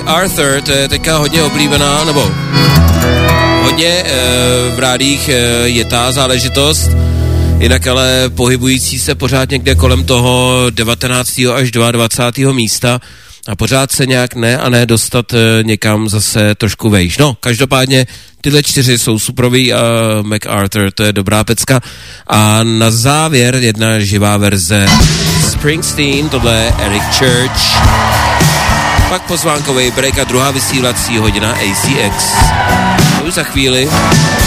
MacArthur, to je teďka hodně oblíbená, nebo hodně v rádích je ta záležitost, jinak ale pohybující se pořád někde kolem toho 19. až 22. místa a pořád se nějak ne dostat někam zase trošku vejš. No, každopádně tyhle 4 jsou suprový a MacArthur, to je dobrá pecka. A na závěr jedna živá verze Springsteen, tohle je Eric Church. Pak pozvánkový break a druhá vysílací hodina ACX. Už za chvíli.